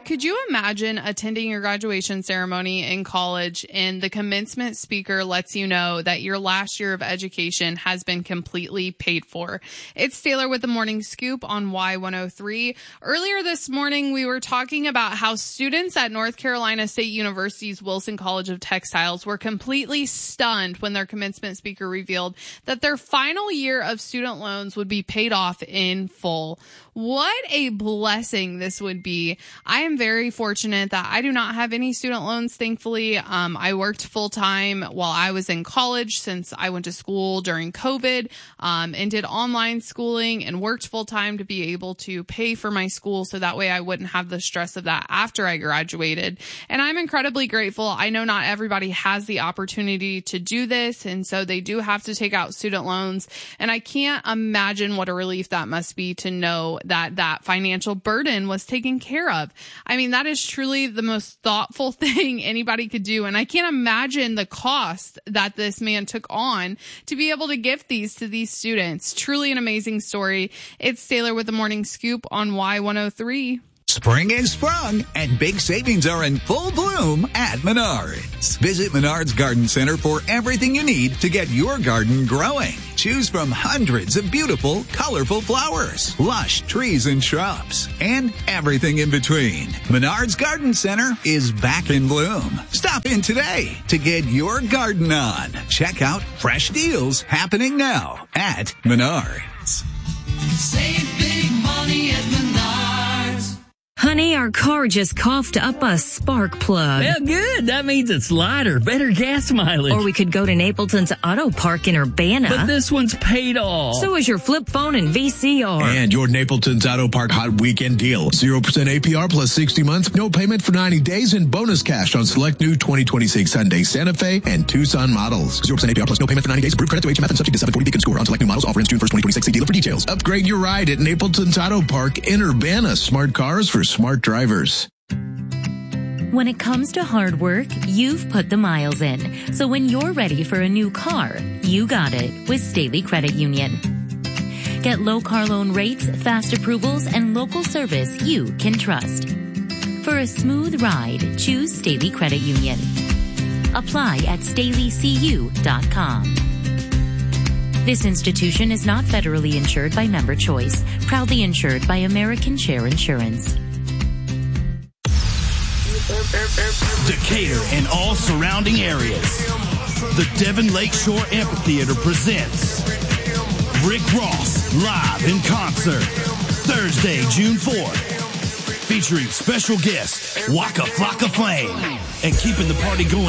Could you imagine attending your graduation ceremony in college and the commencement speaker lets you know that your last year of education has been completely paid for? It's Taylor with the Morning Scoop on Y103. Earlier this morning, we were talking about how students at North Carolina State University's Wilson College of Textiles were completely stunned when their commencement speaker revealed that their final year of student loans would be paid off in full. What a blessing this would be. I am very fortunate that I do not have any student loans, thankfully. I worked full-time while I was in college since I went to school during COVID, and did online schooling and worked full-time to be able to pay for my school so that way I wouldn't have the stress of that after I graduated. And I'm incredibly grateful. I know not everybody has the opportunity to do this, and so they do have to take out student loans. And I can't imagine what a relief that must be to know that that financial burden was taken care of. I mean, that is truly the most thoughtful thing anybody could do. And I can't imagine the cost that this man took on to be able to gift these to these students. Truly an amazing story. It's Taylor with the Morning Scoop on Y103. Spring is sprung, and big savings are in full bloom at Menards. Visit Menards Garden Center for everything you need to get your garden growing. Choose from hundreds of beautiful, colorful flowers, lush trees and shrubs, and everything in between. Menards Garden Center is back in bloom. Stop in today to get your garden on. Check out fresh deals happening now at Menards. Save big money at Menards. Honey, our car just coughed up a spark plug. Well, good. That means it's lighter, better gas mileage. Or we could go to Napleton's Auto Park in Urbana. But this one's paid off. So is your flip phone and VCR. And your Napleton's Auto Park Hot Weekend Deal. 0% APR plus 60 months, no payment for 90 days, and bonus cash on select new 2026 Hyundai Santa Fe and Tucson models. 0% APR plus no payment for 90 days. Approved credit to HMF and subject to 740 Beacon score on select new models. Offer ends June 1st, 2026. See dealer for details. Upgrade your ride at Napleton's Auto Park in Urbana. Smart cars for smart drivers. When it comes to hard work, you've put the miles in. So when you're ready for a new car, you got it with Staley Credit Union. Get low car loan rates, fast approvals, and local service you can trust. For a smooth ride, choose Staley Credit Union. Apply at StaleyCU.com. This institution is not federally insured by Member Choice, proudly insured by American Share Insurance. Decatur and all surrounding areas. The Devon Lakeshore Amphitheater presents Rick Ross live in concert Thursday, June 4th, featuring special guest Waka Flocka Flame and keeping the party going